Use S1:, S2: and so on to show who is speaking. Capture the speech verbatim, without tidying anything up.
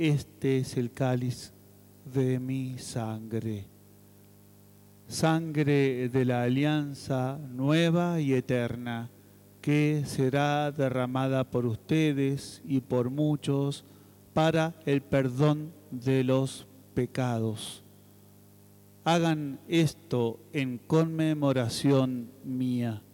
S1: este es el cáliz de mi sangre, sangre de la alianza nueva y eterna, que será derramada por ustedes y por muchos para el perdón de los pecados. Hagan esto en conmemoración mía.